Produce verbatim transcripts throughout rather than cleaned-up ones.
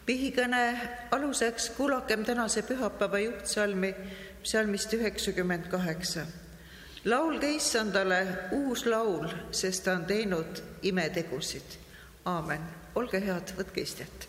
Pihikõne aluseks kuulakem tänase pühapäeva juhtsalmi, psalmist üheksakümmend kaheksa. Laulge Issandale uus laul, sest ta on teinud imetegusid. Aamen. Olge head, võtke istet.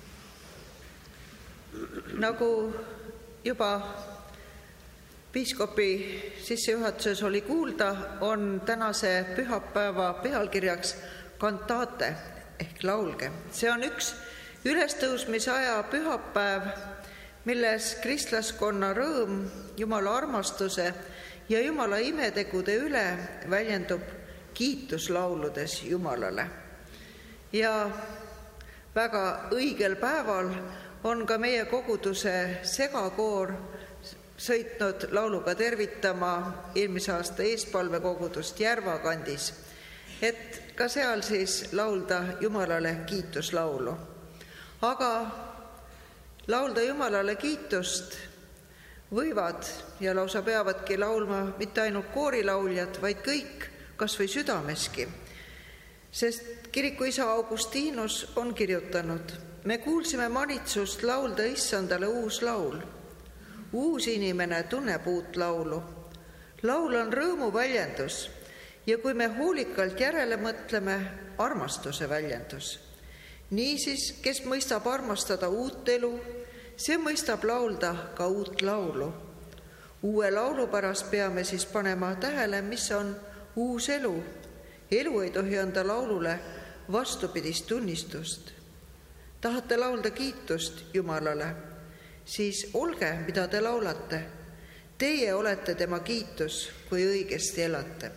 Nagu juba piiskopi sissejuhatuses oli kuulda, on tänase pühapäeva pealkirjaks kantaate ehk laulge. See on üks ülestõusmisaja pühapäev, milles kristlaskonna rõõm Jumala armastuse ja Jumala imetegude üle väljendub kiituslauludes Jumalale. Ja väga õigel päeval on ka meie koguduse segakoor sõitnud lauluga tervitama eelmise aasta eespalvekogudust Järva kandis, et ka seal siis laulda Jumalale kiituslaulu. Aga laulda Jumalale kiitust võivad ja lausa peavadki laulma mitte ainult koorilauljad, vaid kõik, kas või südameski. Sest kirikuisa Augustinus on kirjutanud: me kuulsime manitsust laulda Issandale uus laul. Uus inimene tunneb uut laulu. Laul on rõõmu väljendus ja kui me hoolikalt järele mõtleme, armastuse väljendus. Niisiis, kes mõistab armastada uut elu, see mõistab laulda ka uut laulu. Uue laulu pärast peame siis panema tähele, mis on uus elu. Elu ei tohi anda laulule vastupidist tunnistust. Tahate laulda kiitust Jumalale, siis olge, mida te laulate. Teie olete tema kiitus, kui õigesti elate.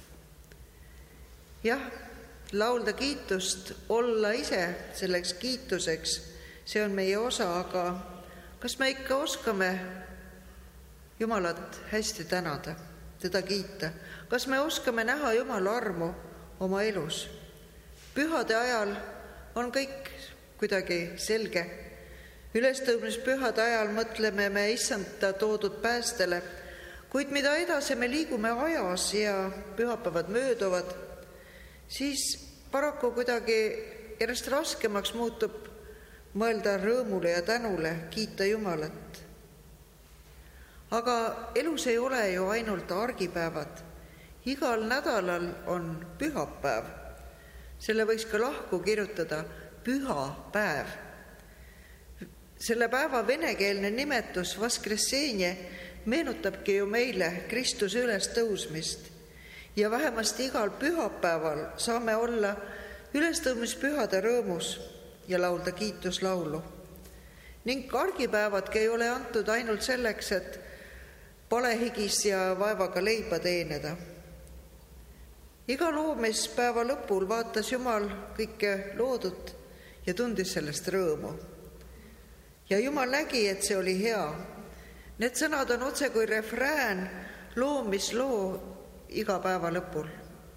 Jah, laulda kiitust, olla ise selleks kiituseks, see on meie osa, aga kas me ikka oskame Jumalat hästi tänada, teda kiita? Kas me oskame näha Jumala armu oma elus? Pühade ajal on kõik kuidagi selge. Ülestõusmispühade ajal mõtleme me Issanda toodud päästele, kuid mida edasi me liigume ajas ja pühapäevad mööduvad, siis paraku kuidagi järjest raskemaks muutub mõelda rõõmule ja tänule, kiita Jumalat. Aga elus ei ole ju ainult argipäevad. Igal nädalal on pühapäev. Selle võiks ka lahku kirjutada pühapäev. Selle päeva venekeelne nimetus Voskressenje meenutabki ju meile Kristuse ülestõusmist. Ja vähemasti igal pühapäeval saame olla ülestõusmispühade rõõmus ja laulda kiituslaulu. Ning argipäevadki ei ole antud ainult selleks, et palehigis ja vaevaga leiba teenida. Iga loomispäeva lõpul vaatas Jumal kõike loodut ja tundis sellest rõõmu. Ja Jumal nägi, et see oli hea. Need sõnad on otse kui refrään loomisloo iga päeva lõpul.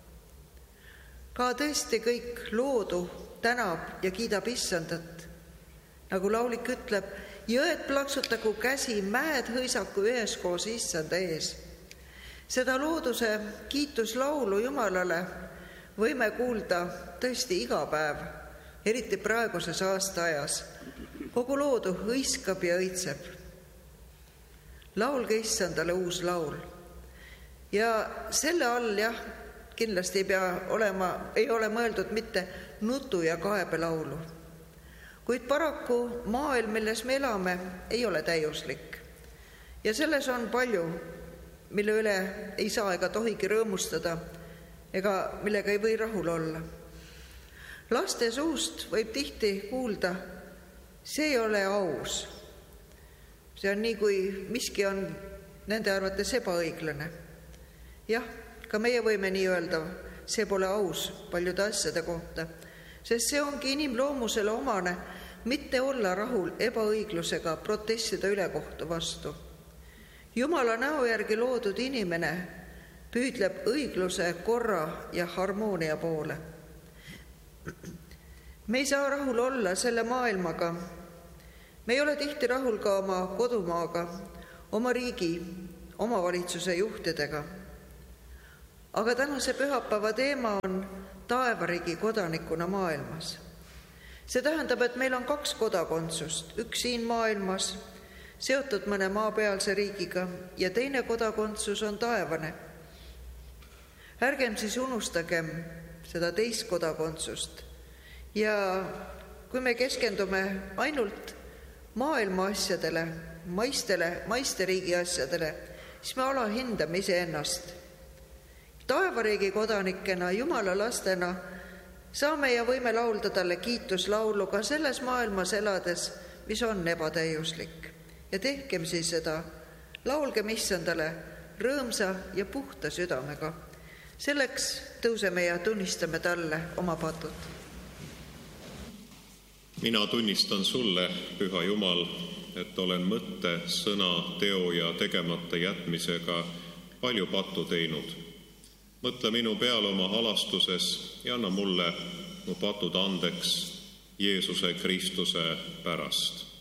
Ka tõesti kõik loodu tänab ja kiidab Issandat. Nagu laulik ütleb, jõed plaksutagu käsi, mäed hõisaku üheskoos Issanda ees. Seda looduse kiituslaulu Jumalale võime kuulda tõesti iga päev, eriti praeguses aastaajas. Kogu loodu hõiskab ja õitseb. Laulge Issandale uus laul. Ja selle all, jah, kindlasti ei pea olema, ei ole mõeldud mitte nutu- ja kaebelaulu. Kuid paraku maailm, milles me elame, ei ole täiuslik. Ja selles on palju, mille üle ei saa ega tohigi rõõmustada, ega millega ei või rahul olla. Laste suust võib tihti kuulda, see ei ole aus. See on nii, kui miski on nende arvates ebaõiglane. Jah, ka meie võime nii öelda, see pole aus paljude asjade kohta, sest see ongi inimloomusele omane mitte olla rahul ebaõiglusega, protestida ülekohtu vastu. Jumala näo järgi loodud inimene püüdleb õigluse, korra ja harmoonia poole. Me ei saa rahul olla selle maailmaga. Me ei ole tihti rahul ka oma kodumaaga, oma riigi, omavalitsuse juhtidega. Aga tänase pühapäeva teema on taevariigi kodanikuna maailmas. See tähendab, et meil on kaks kodakondsust, üks siin maailmas, seotud mõne maapealse riigiga, ja teine kodakondsus on taevane. Ärgem siis unustagem seda teist kodakondsust ja kui me keskendume ainult maailma asjadele, maistele, maiste riigi asjadele, siis me alahindame iseennast. Taevariigi kodanikena, Jumala lastena saame ja võime laulda talle kiituslaulu ka selles maailmas elades, mis on ebatäiuslik. Ja tehkem siis seda, laulgem issandale rõõmsa ja puhta südamega. Selleks tõuseme ja tunnistame talle oma patud. Mina tunnistan sulle, Püha Jumal, et olen mõtte, sõna, teo ja tegemata jätmisega palju pattu teinud. Mõtle minu peal oma halastuses ja anna mulle mu patud andeks Jeesuse Kristuse pärast.